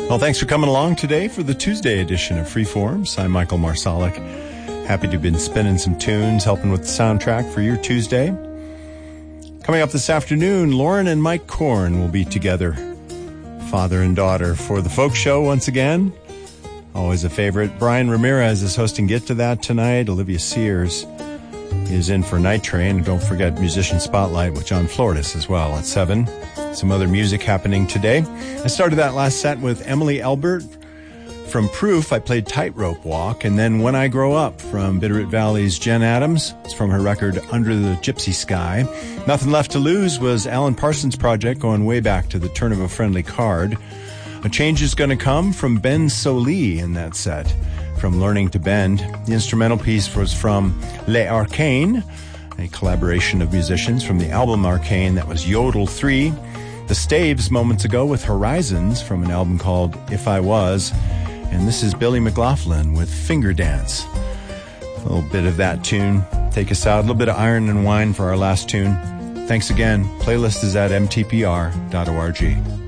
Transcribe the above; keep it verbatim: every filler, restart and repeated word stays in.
Well, thanks for coming along today for the Tuesday edition of Freeforms. I'm Michael Marsalic. Happy to have been spinning some tunes, helping with the soundtrack for your Tuesday. Coming up this afternoon, Lauren and Mike Korn will be together, father and daughter, for the folk show once again. Always a favorite. Brian Ramirez is hosting Get to That tonight. Olivia Sears is in for Night Train. And don't forget Musician Spotlight with John Flortis as well at seven. Some other music happening today. I started that last set with Emily Elbert. From Proof, I played Tightrope Walk. And then When I Grow Up from Bitterroot Valley's Jen Adams. It's from her record Under the Gypsy Sky. Nothing Left to Lose was Alan Parsons' project, going way back to the Turn of a Friendly Card. A Change Is Gonna Come from Ben Sollee in that set, from Learning to Bend. The instrumental piece was from Les Arcanes, a collaboration of musicians from the album Arcane. That was Yodel three. The Staves moments ago with Horizons from an album called If I Was. And this is Billy McLaughlin with Finger Dance. A little bit of that tune. Take us out. A little bit of Iron and Wine for our last tune. Thanks again. Playlist is at m t p r dot org.